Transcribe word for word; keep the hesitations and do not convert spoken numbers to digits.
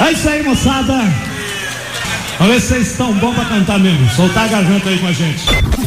É isso aí, moçada. Vamos ver se vocês estão bons pra cantar mesmo. Soltar a garganta aí com a gente.